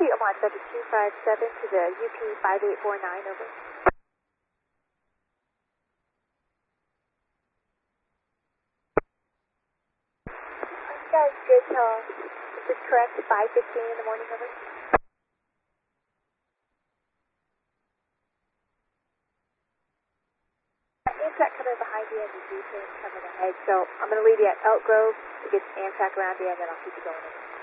Taxi Omaha Center 257 to the UP 5849, over. Guys, good, is this correct? 5:15 in the morning, over. Amtrak coming behind you and the Jeep coming ahead, so I'm going to leave you at Elk Grove to get Amtrak around you, and then I'll keep you going.